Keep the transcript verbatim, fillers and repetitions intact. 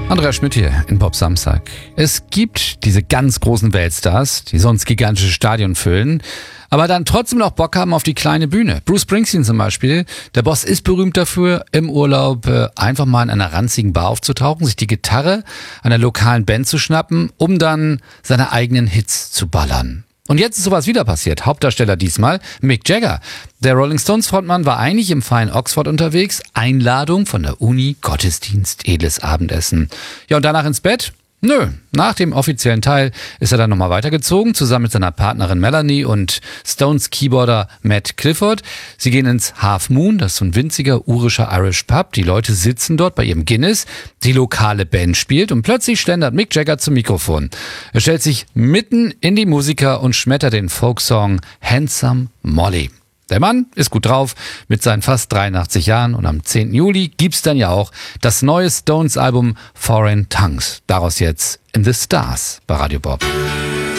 Andreas Schmidt hier in Pop Samstag. Es gibt diese ganz großen Weltstars, die sonst gigantische Stadien füllen, aber dann trotzdem noch Bock haben auf die kleine Bühne. Bruce Springsteen zum Beispiel, der Boss ist berühmt dafür, im Urlaub äh, einfach mal in einer ranzigen Bar aufzutauchen, sich die Gitarre einer lokalen Band zu schnappen, um dann seine eigenen Hits zu ballern. Und jetzt ist sowas wieder passiert. Hauptdarsteller diesmal Mick Jagger. Der Rolling Stones Frontmann war eigentlich im feinen Oxford unterwegs. Einladung von der Uni, Gottesdienst, edles Abendessen. Ja, und danach ins Bett? Nö, nach dem offiziellen Teil ist er dann nochmal weitergezogen, zusammen mit seiner Partnerin Melanie und Stones Keyboarder Matt Clifford. Sie gehen ins Half Moon, das ist so ein winziger urischer Irish Pub. Die Leute sitzen dort bei ihrem Guinness, die lokale Band spielt und plötzlich schlendert Mick Jagger zum Mikrofon. Er stellt sich mitten in die Musiker und schmettert den Folksong Handsome Molly. Der Mann ist gut drauf mit seinen fast dreiundachtzig Jahren und am zehnten Juli gibt's dann ja auch das neue Stones-Album Foreign Tongues. Daraus jetzt In the Stars bei Radio Bob.